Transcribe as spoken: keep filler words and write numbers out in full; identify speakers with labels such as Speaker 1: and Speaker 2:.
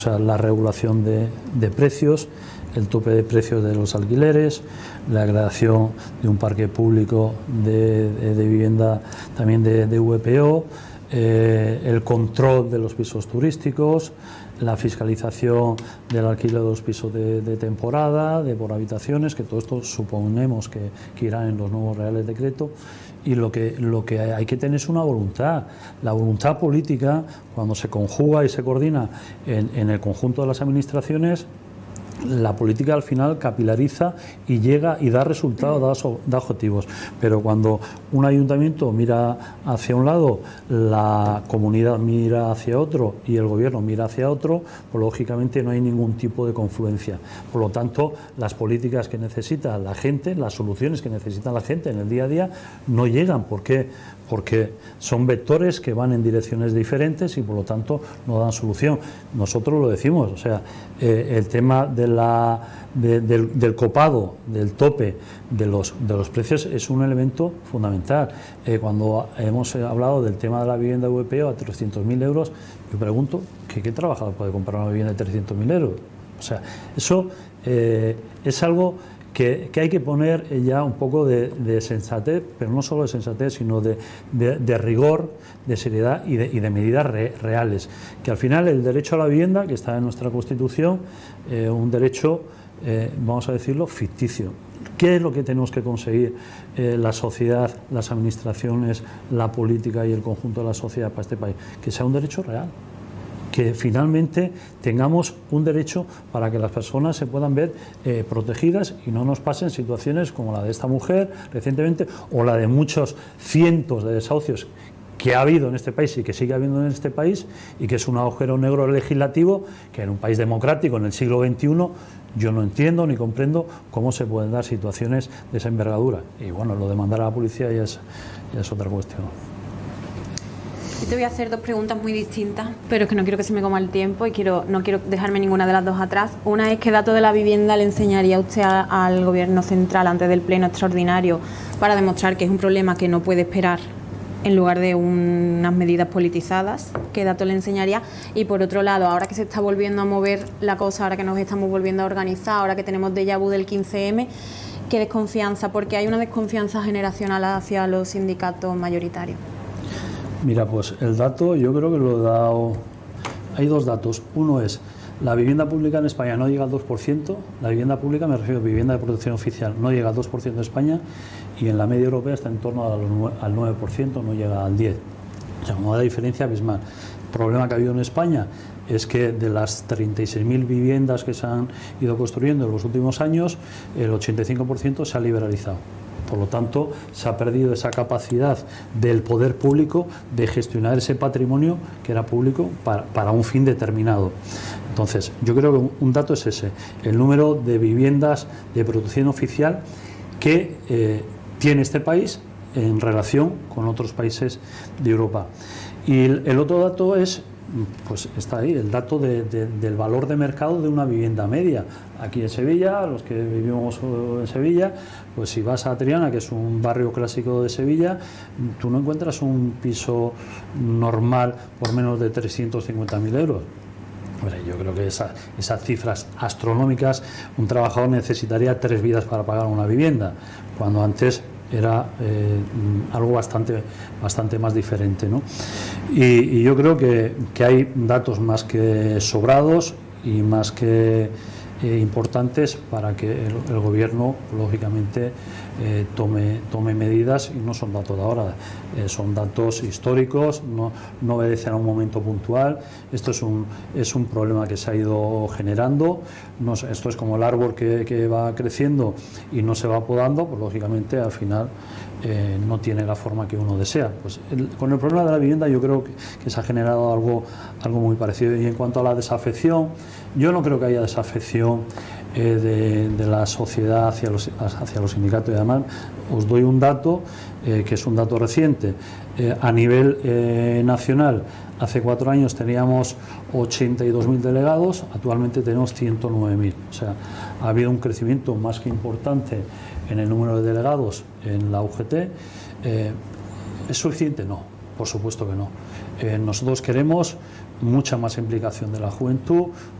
Speaker 1: O sea, la regulación de, de precios, el tope de precios de los alquileres, la creación de un parque público de, de, de vivienda también de, de V P O, eh, el control de los pisos turísticos, la fiscalización del alquiler de los pisos de, de temporada, de por habitaciones, que todo esto suponemos que, que irá en los nuevos reales decretos. Y lo que, lo que hay que tener es una voluntad. La voluntad política, cuando se conjuga y se coordina en, en el conjunto de las administraciones, la política al final capilariza y llega y da resultados, da, so, da objetivos. Pero cuando un ayuntamiento mira hacia un lado, la comunidad mira hacia otro y el gobierno mira hacia otro, pues lógicamente no hay ningún tipo de confluencia. Por lo tanto, las políticas que necesita la gente, las soluciones que necesita la gente en el día a día no llegan. ¿Por qué? Porque son vectores que van en direcciones diferentes y por lo tanto no dan solución. Nosotros lo decimos, o sea, eh, el tema de la, de, del, del copado, del tope de los, de los precios es un elemento fundamental. Eh, cuando hemos hablado del tema de la vivienda V P O a trescientos mil euros, yo pregunto, ¿qué, qué trabajador puede comprar una vivienda de trescientos mil euros? O sea, eso eh, es algo Que, que hay que poner ya un poco de, de sensatez, pero no solo de sensatez, sino de, de, de rigor, de seriedad y de, y de medidas re, reales. Que al final el derecho a la vivienda, que está en nuestra Constitución, eh, un derecho, eh, vamos a decirlo, ficticio. ¿Qué es lo que tenemos que conseguir eh, la sociedad, las administraciones, la política y el conjunto de la sociedad para este país? Que sea un derecho real. Que finalmente tengamos un derecho para que las personas se puedan ver eh, protegidas y no nos pasen situaciones como la de esta mujer recientemente o la de muchos cientos de desahucios que ha habido en este país y que sigue habiendo en este país y que es un agujero negro legislativo que en un país democrático en el siglo veintiuno yo no entiendo ni comprendo cómo se pueden dar situaciones de esa envergadura. Y bueno, lo de mandar a la policía ya es, ya es otra cuestión.
Speaker 2: Yo te voy a hacer dos preguntas muy distintas, pero es que no quiero que se me coma el tiempo y quiero no quiero dejarme ninguna de las dos atrás. Una es, ¿qué dato de la vivienda le enseñaría usted a, al Gobierno central antes del pleno extraordinario para demostrar que es un problema que no puede esperar en lugar de unas medidas politizadas? ¿Qué dato le enseñaría? Y por otro lado, ahora que se está volviendo a mover la cosa, ahora que nos estamos volviendo a organizar, ahora que tenemos déjà vu del quince eme, ¿qué desconfianza? Porque hay una desconfianza generacional hacia los sindicatos mayoritarios.
Speaker 1: Mira, pues el dato yo creo que lo he dado. Hay dos datos. Uno es, la vivienda pública en España no llega al dos por ciento. La vivienda pública, me refiero a vivienda de protección oficial, no llega al dos por ciento en España y en la media europea está en torno al nueve por ciento, no llega al diez por ciento. O sea, una diferencia abismal. El problema que ha habido en España es que de las treinta y seis mil viviendas que se han ido construyendo en los últimos años, el ochenta y cinco por ciento se ha liberalizado. Por lo tanto, se ha perdido esa capacidad del poder público de gestionar ese patrimonio que era público para, para un fin determinado. Entonces, yo creo que un dato es ese, el número de viviendas de protección oficial que eh, tiene este país en relación con otros países de Europa. Y el, el otro dato es, pues está ahí, el dato de, de, del valor de mercado de una vivienda media. Aquí en Sevilla, los que vivimos en Sevilla, pues si vas a Triana, que es un barrio clásico de Sevilla, tú no encuentras un piso normal por menos de trescientos cincuenta mil euros. Hombre, yo creo que esa, esas cifras astronómicas, un trabajador necesitaría tres vidas para pagar una vivienda, cuando antes era eh, algo bastante, bastante más diferente, ¿no? Y, y yo creo que, que hay datos más que sobrados y más que eh, importantes para que el, el gobierno, lógicamente, eh, tome, tome medidas, y no son datos de ahora, eh, son datos históricos, no, no obedecen a un momento puntual. Esto es un, es un problema que se ha ido generando. No, esto es como el árbol que, que va creciendo y no se va podando, pues lógicamente al final eh, no tiene la forma que uno desea. Pues el, con el problema de la vivienda yo creo que, que se ha generado algo, algo muy parecido. Y en cuanto a la desafección, yo no creo que haya desafección eh, de, de la sociedad hacia los, hacia los sindicatos. Y además os doy un dato eh, que es un dato reciente. Eh, a nivel eh, nacional, hace cuatro años teníamos ochenta y dos mil delegados, actualmente tenemos ciento nueve mil. O sea, ha habido un crecimiento más que importante en el número de delegados en la U G T. Eh, ¿Es suficiente? No, por supuesto que no. Eh, nosotros queremos mucha más implicación de la juventud,